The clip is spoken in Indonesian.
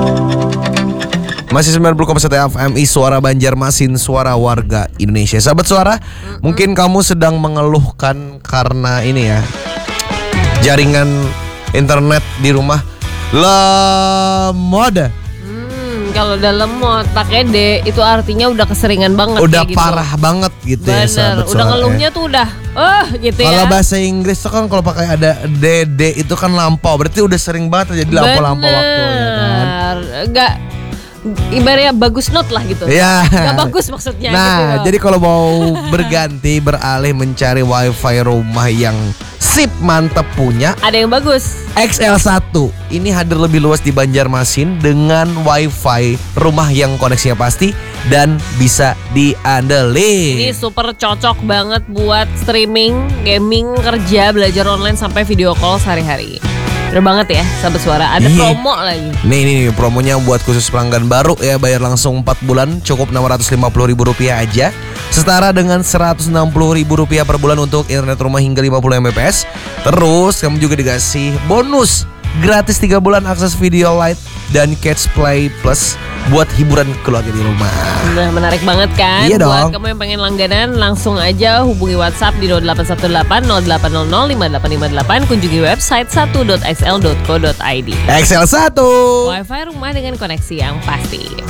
Masih 90,1 FMI Suara Banjarmasin, suara warga Indonesia. Sahabat suara, mungkin kamu sedang mengeluhkan karena ini ya, jaringan internet di rumah lemot. Kalau udah lemot pakai D itu artinya udah keseringan banget. Udah gitu. parah banget gitu. Bener, ya sahabat udah suara, ngeluhnya tuh udah gitu ya. Kalau bahasa Inggris tuh kan kalau pakai ada DD itu kan lampau. Berarti udah sering banget terjadi lampau-lampau waktu ya kan. Enggak, ibaratnya bagus not lah gitu. Ya. Gak bagus maksudnya. Nah, gitu. jadi kalau mau berganti beralih mencari wifi rumah yang sip mantep punya, ada yang bagus. XL1 ini hadir lebih luas di Banjarmasin dengan wifi rumah yang koneksinya pasti dan bisa diandelin. Ini super cocok banget buat streaming, gaming, kerja, belajar online sampai video call sehari-hari. Bener banget ya sahabat suara. Ada promo lagi. Nih promonya buat khusus pelanggan baru ya, bayar langsung 4 bulan cukup Rp650.000 aja, setara dengan Rp160.000 per bulan untuk internet rumah hingga 50 Mbps. Terus kamu juga dikasih bonus gratis 3 bulan akses video light dan Catch Play Plus buat hiburan keluarga di rumah. Nah, menarik banget kan? Iya Buat dong. kamu yang pengen langganan, langsung aja hubungi WhatsApp di 0818 0800 5858, kunjungi website 1.xl.co.id. XL1 Wifi rumah dengan koneksi yang pasti.